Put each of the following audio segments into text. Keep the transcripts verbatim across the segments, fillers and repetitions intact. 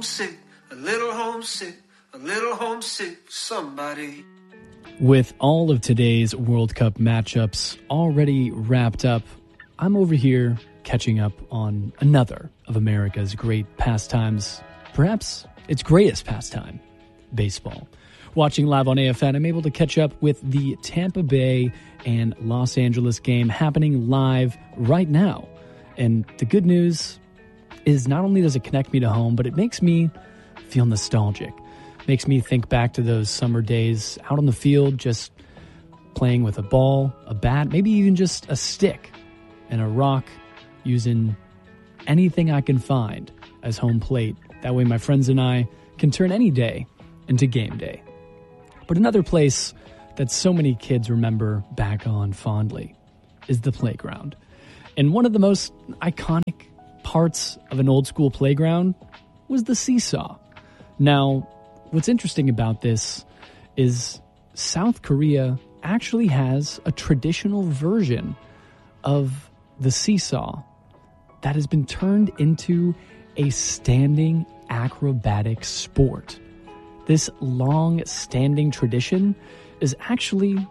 homesick, a little homesick, a little homesick for somebody. With all of today's World Cup matchups already wrapped up, I'm over here catching up on another of America's great pastimes, perhaps its greatest pastime, baseball. Watching live on A F N, I'm able to catch up with the Tampa Bay and Los Angeles game happening live right now. And the good news is not only does it connect me to home, but it makes me feel nostalgic. Makes me think back to those summer days out on the field, just playing with a ball, a bat, maybe even just a stick and a rock, using anything I can find as home plate. That way my friends and I can turn any day into game day. But another place that so many kids remember back on fondly is the playground. And one of the most iconic parts of an old school playground was the seesaw. Now, what's interesting about this is South Korea actually has a traditional version of the seesaw that has been turned into a standing acrobatic sport. This long-standing tradition is actually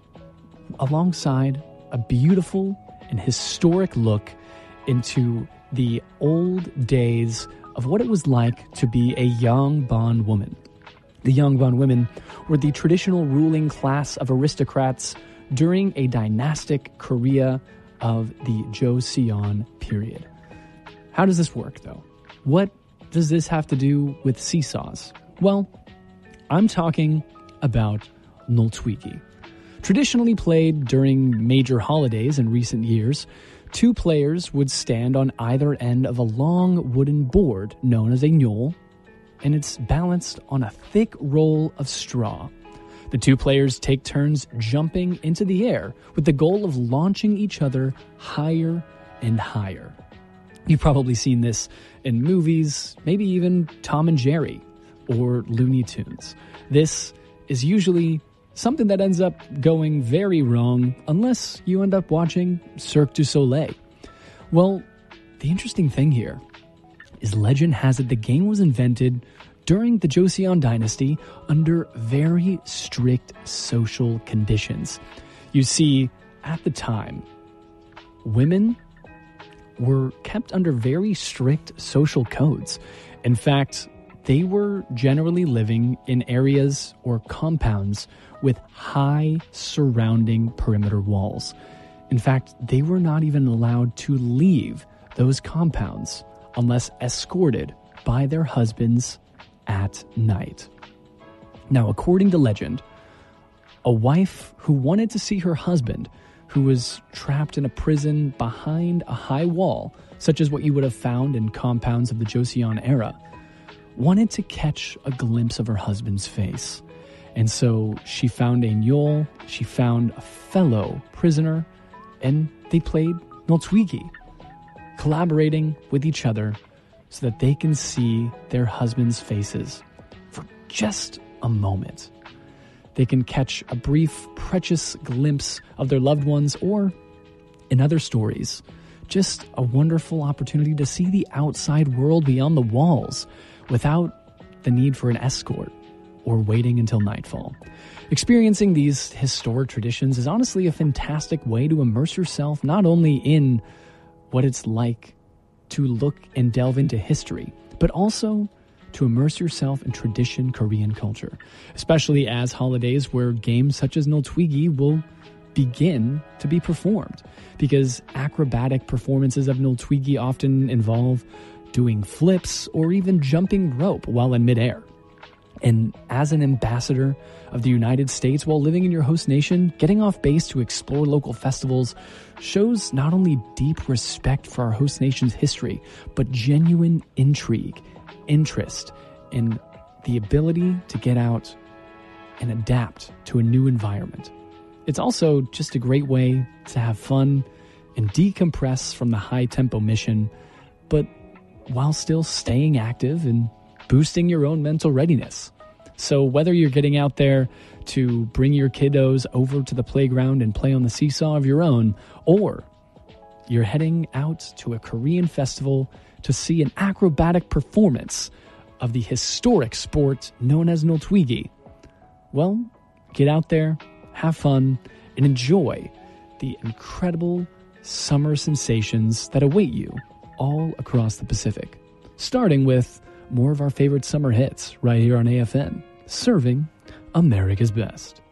alongside a beautiful and historic look into the old days of what it was like to be a Yongbon woman. The Yongbon women were the traditional ruling class of aristocrats during a dynastic Korea of the Joseon period. How does this work, though? What does this have to do with seesaws? Well, I'm talking about Noltwiki. Traditionally played during major holidays in recent years, two players would stand on either end of a long wooden board known as a nyol, and it's balanced on a thick roll of straw. The two players take turns jumping into the air with the goal of launching each other higher and higher. You've probably seen this in movies, maybe even Tom and Jerry or Looney Tunes. This is usually something that ends up going very wrong unless you end up watching Cirque du Soleil. Well, the interesting thing here is legend has it the game was invented during the Joseon dynasty under very strict social conditions. You see, at the time, women were kept under very strict social codes. In fact, they were generally living in areas or compounds with high surrounding perimeter walls. In fact, they were not even allowed to leave those compounds unless escorted by their husbands at night. Now, according to legend, a wife who wanted to see her husband, who was trapped in a prison behind a high wall, such as what you would have found in compounds of the Joseon era, wanted to catch a glimpse of her husband's face. And so she found a nyol, she found a fellow prisoner, and they played Noltwiki, collaborating with each other so that they can see their husbands' faces for just a moment. They can catch a brief, precious glimpse of their loved ones, or, in other stories, just a wonderful opportunity to see the outside world beyond the walls without the need for an escort or waiting until nightfall. Experiencing these historic traditions is honestly a fantastic way to immerse yourself not only in what it's like to look and delve into history, but also to immerse yourself in tradition Korean culture, especially as holidays where games such as Noltwiki will begin to be performed, because acrobatic performances of Noltwiki often involve doing flips or even jumping rope while in midair. And as an ambassador of the United States while living in your host nation, getting off base to explore local festivals shows not only deep respect for our host nation's history, but genuine intrigue, interest, and the ability to get out and adapt to a new environment. It's also just a great way to have fun and decompress from the high-tempo mission, but while still staying active and boosting your own mental readiness. So whether you're getting out there to bring your kiddos over to the playground and play on the seesaw of your own, or you're heading out to a Korean festival to see an acrobatic performance of the historic sport known as Noltwigi. Well, get out there, have fun, and enjoy the incredible summer sensations that await you all across the Pacific. Starting with more of our favorite summer hits right here on A F N, serving America's best.